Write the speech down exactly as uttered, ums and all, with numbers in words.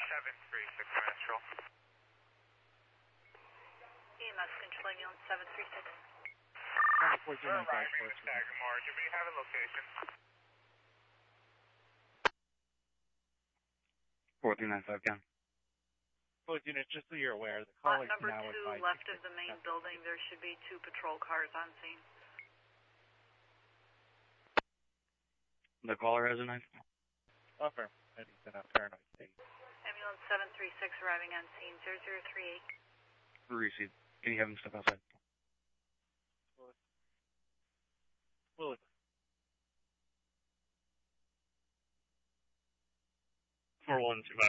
seven three six Astral. E M S control ambulance seven three six. We're arriving at Sagamore. Do we have a location? four three nine five, count. Both units, just so you're aware, the Lot caller number now two, advised left of the main building, there should be two patrol cars on scene. The caller has a knife. Offer. And he's in a paranoid state. Ambulance seven three six arriving on scene, zero zero three eight. Receive. Can you have him step outside? Will it? four one two five.